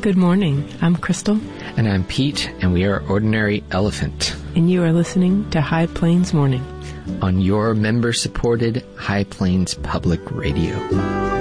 Good morning. I'm Crystal. And I'm Pete, and we are Ordinary Elephant. And you are listening to High Plains Morning on your member-supported High Plains Public Radio.